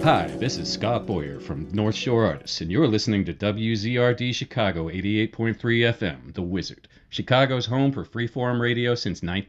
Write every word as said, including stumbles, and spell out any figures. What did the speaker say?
Hi, this is Scott Boyer from North Shore Artists, and you're listening to W Z R D Chicago eighty-eight point three F M, The Wizard, Chicago's home for freeform radio since nineteen